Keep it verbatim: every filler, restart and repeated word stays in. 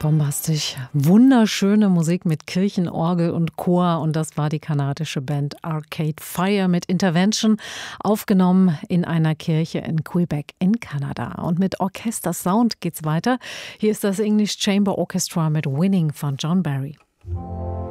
Bombastisch. Wunderschöne Musik mit Kirchenorgel und Chor. Und das war die kanadische Band Arcade Fire mit Intervention, aufgenommen in einer Kirche in Quebec in Kanada. Und mit Orchester-Sound geht's weiter. Hier ist das English Chamber Orchestra mit Winning von John Barry.